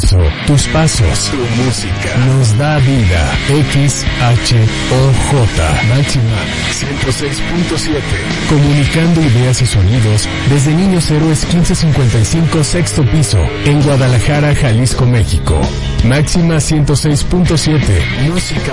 paso, tus pasos, tu música nos da vida. XHOJ Máxima 106.7. Comunicando ideas y sonidos desde Niños Héroes 1555 sexto piso en Guadalajara, Jalisco, México. Máxima 106.7. Música